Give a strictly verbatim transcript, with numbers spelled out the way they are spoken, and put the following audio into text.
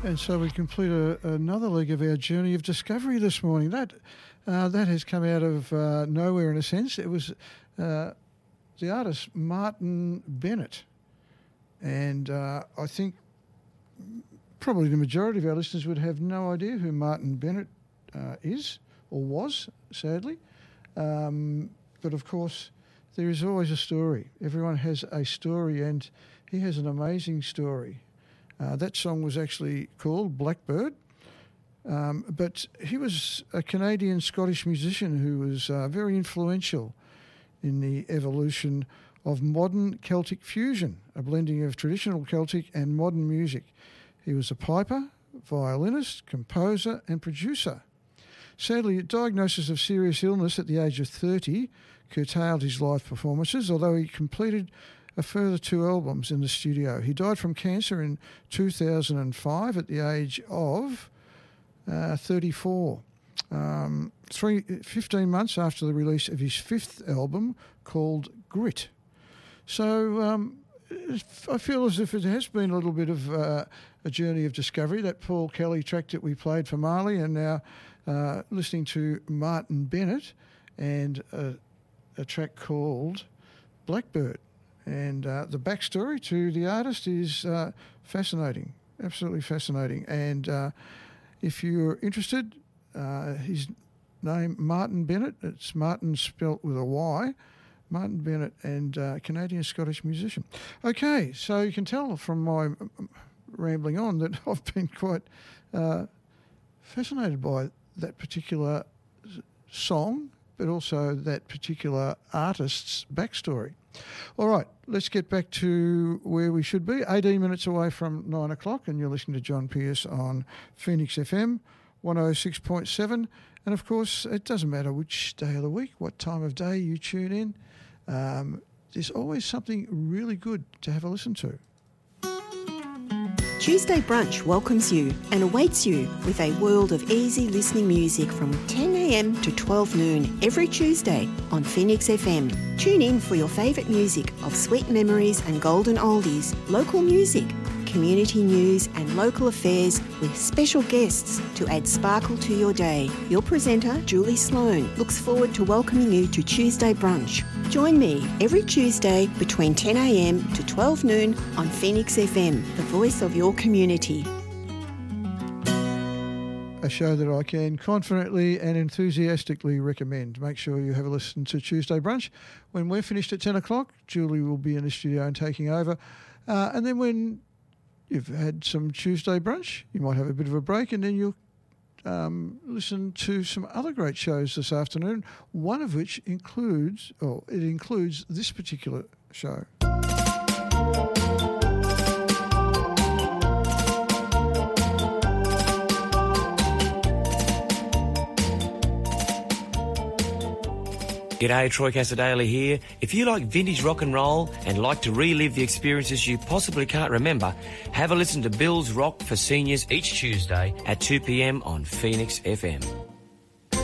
And so we complete a, another leg of our journey of discovery this morning. That uh, that has come out of uh, nowhere in a sense. It was uh, the artist Martin Bennett. And uh, I think probably the majority of our listeners would have no idea who Martin Bennett uh, is or was, sadly. Um, but of course, there is always a story. Everyone has a story, and he has an amazing story. Uh, that song was actually called Blackbird, um, but he was a Canadian-Scottish musician who was uh, very influential in the evolution of modern Celtic fusion, a blending of traditional Celtic and modern music. He was a piper, violinist, composer and producer. Sadly, a diagnosis of serious illness at the age of thirty curtailed his live performances, although he completed a further two albums in the studio. He died from cancer in two thousand five at the age of uh, thirty-four, um, three, fifteen months after the release of his fifth album called Grit. So um, I feel as if it has been a little bit of uh, a journey of discovery. That Paul Kelly track that we played for Marley, and now uh, listening to Martin Bennett and a, a track called Blackbird. And uh, the backstory to the artist is uh, fascinating, absolutely fascinating. And uh, if you're interested, uh, his name, Martin Bennett, it's Martin spelt with a Y, Martin Bennett, and uh, Canadian-Scottish musician. Okay, so you can tell from my rambling on that I've been quite uh, fascinated by that particular song, but also that particular artist's backstory. All right, let's get back to where we should be. eighteen minutes away from nine o'clock, and you're listening to John Pierce on Phoenix F M, one oh six point seven. And, of course, it doesn't matter which day of the week, what time of day you tune in. Um, there's always something really good to have a listen to. Tuesday Brunch welcomes you and awaits you with a world of easy listening music from ten a.m. to twelve noon every Tuesday on Phoenix F M. Tune in for your favourite music of sweet memories and golden oldies, local music, community news and local affairs with special guests to add sparkle to your day. Your presenter, Julie Sloan, looks forward to welcoming you to Tuesday Brunch. Join me every Tuesday between ten a.m. to twelve noon on Phoenix F M, the voice of your community. A show that I can confidently and enthusiastically recommend. Make sure you have a listen to Tuesday Brunch. When we're finished at ten o'clock, Julie will be in the studio and taking over. Uh, and then when you've had some Tuesday Brunch, you might have a bit of a break, and then you'll um, listen to some other great shows this afternoon, one of which includes, or it includes this particular show. G'day, Troy Casadale here. If you like vintage rock and roll and like to relive the experiences you possibly can't remember, have a listen to Bill's Rock for Seniors each Tuesday at two p.m. on Phoenix F M.